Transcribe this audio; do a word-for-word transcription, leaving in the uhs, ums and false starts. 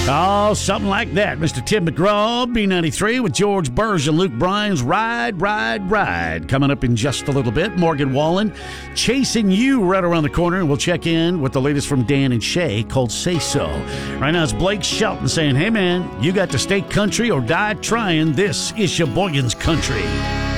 Oh, something like that. Mister Tim McGraw, B ninety-three, with George Burge and Luke Bryan's Ride, Ride, Ride. Coming up in just a little bit. Morgan Wallen, Chasing You right around the corner. And we'll check in with the latest from Dan and Shay called Say So. Right now it's Blake Shelton saying, hey, man, you got to stay country or die trying. This is Sheboygan's Country.